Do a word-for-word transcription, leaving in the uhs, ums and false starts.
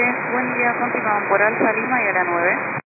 Buen día, continuamos por Alfa Lima y a la nueve.